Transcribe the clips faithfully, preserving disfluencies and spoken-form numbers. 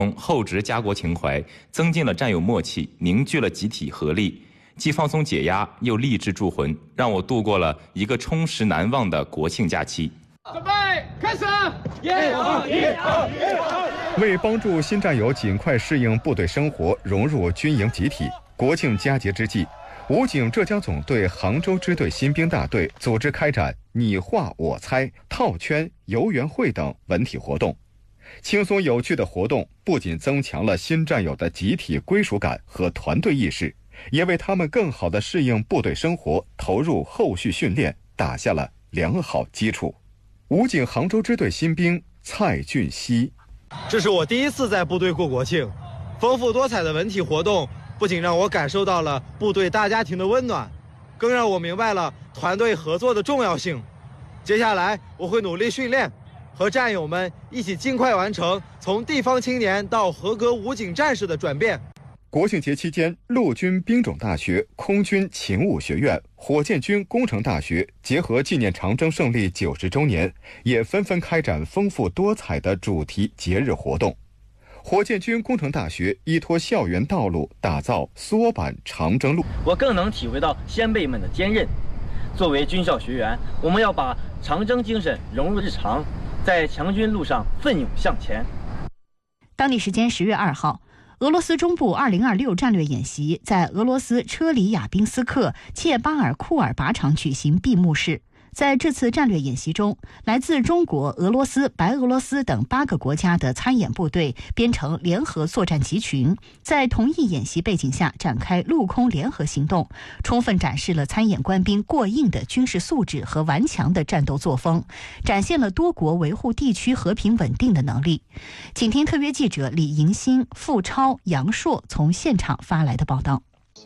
厚植家国情怀，增进了战友默契，凝聚了集体合力，既放松解压，又励志铸魂，让我度过了一个充实难忘的国庆假期。 准备开始！一二一二一二。为帮助新战友尽快适应部队生活，融入军营集体，国庆佳节之际，武警浙江总队杭州支队新兵大队组织开展你画我猜、套圈、游园会等文体活动。轻松有趣的活动不仅增强了新战友的集体归属感和团队意识，也为他们更好地适应部队生活、投入后续训练打下了良好基础。武警杭州支队新兵蔡俊熙， 这是我第一次在部队过国庆，丰富多彩的文体活动不仅让我感受到了部队大家庭的温暖，更让我明白了团队合作的重要性。接下来我会努力训练，和战友们一起尽快完成从地方青年到合格武警战士的转变。 国庆节期间，陆军兵种大学、空军勤务学院、火箭军工程大学结合纪念长征胜利九十周年，也纷纷开展丰富多彩的主题节日活动。火箭军工程大学依托校园道路打造缩版长征路， 我更能体会到先辈们的坚韧。作为军校学员，我们要把长征精神融入日常，在强军路上奋勇向前。 当地时间十月二号，俄罗斯中部二零二六战略演习在俄罗斯车里亚宾斯克切巴尔库尔靶场举行闭幕式。在这次战略演习中，来自中国、俄罗斯、白俄罗斯等八个国家的参演部队编成联合作战集群，在同一演习背景下展开陆空联合行动，充分展示了参演官兵过硬的军事素质和顽强的战斗作风，展现了多国维护地区和平稳定的能力。请听特约记者李迎新、付超、杨硕从现场发来的报道。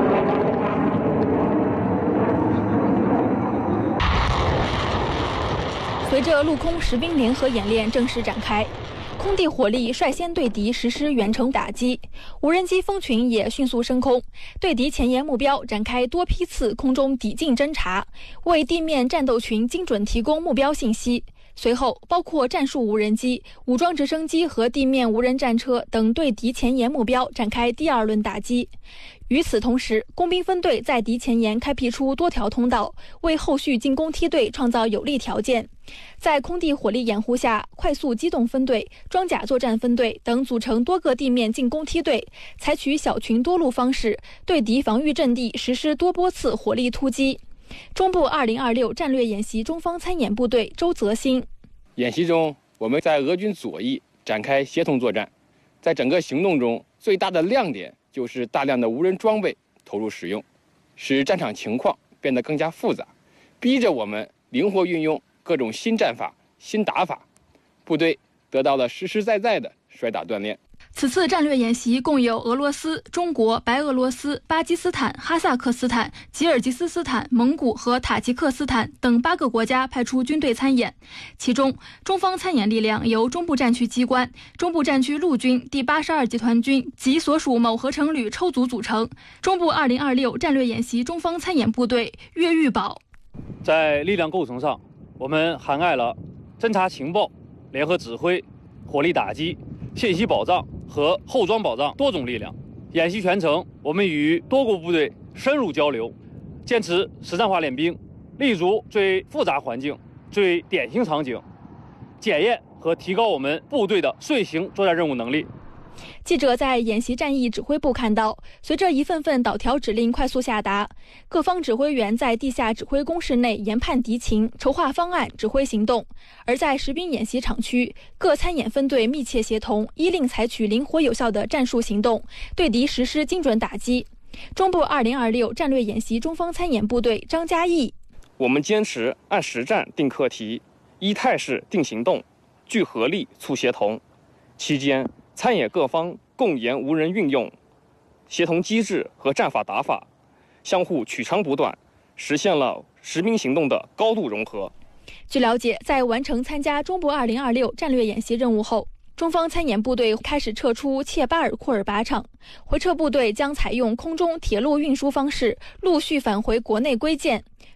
随着陆空实兵联合演练正式展开，空地火力率先对敌实施远程打击，无人机蜂群也迅速升空，对敌前沿目标展开多批次空中抵近侦察，为地面战斗群精准提供目标信息。随后，包括战术无人机、武装直升机和地面无人战车等对敌前沿目标展开第二轮打击。与此同时，工兵分队在敌前沿开辟出多条通道，为后续进攻梯队创造有利条件。在空地火力掩护下，快速机动分队、装甲作战分队等组成多个地面进攻梯队，采取小群多路方式，对敌防御阵地实施多波次火力突击。中部二零二六战略演习中方参演部队周泽新， 演习中，我们在俄军左翼展开协同作战，在整个行动中，最大的亮点就是大量的无人装备投入使用，使战场情况变得更加复杂，逼着我们灵活运用各种新战法、新打法，部队得到了实实在在的摔打锻炼。 此次战略演习共有俄罗斯、中国、白俄罗斯、巴基斯坦、哈萨克斯坦、吉尔吉斯斯坦、蒙古和塔吉克斯坦等八个国家派出军队参演。其中，中方参演力量由中部战区机关、中部战区陆军第八十二集团军及所属某合成旅抽组组成。中部二零二六战略演习中方参演部队岳玉宝， 在力量构成上，我们涵盖了侦察情报、联合指挥、火力打击、信息保障和后装保障多种力量。演习全程，我们与多国部队深入交流，坚持实战化练兵，立足最复杂环境、最典型场景，检验和提高我们部队的遂行作战任务能力。 记者在演习战役指挥部看到，随着一份份导条指令快速下达，各方指挥员在地下指挥工室内研判敌情、筹划方案、指挥行动；而在实兵演习场区，各参演分队密切协同，依令采取灵活有效的战术行动，对敌实施精准打击。中部二零二六战略演习中方参演部队张嘉义， 我们坚持按实战定课题，依态势定行动，聚合力促协同。期间，参演各方共研无人运用、协同机制和战法打法，相互取长补短，实现了实兵行动的高度融合。 据了解，在完成参加中部二零二六战略演习任务后，中方参演部队开始撤出切巴尔库尔靶场，回撤部队将采用空中铁路运输方式陆续返回国内归建。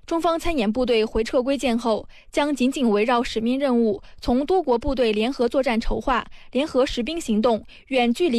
中方参演部队回撤归建后，将紧紧围绕使命任务，从多国部队联合作战筹划、联合实兵行动、远距离